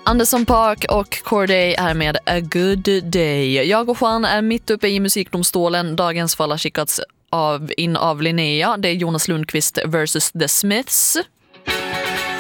Anderson .Paak och Corday är med A Good Day. Jag och Juan är mitt uppe i musikdomstolen. Dagens fall har skickats in av Linnea. Det är Jonas Lundqvist versus The Smiths.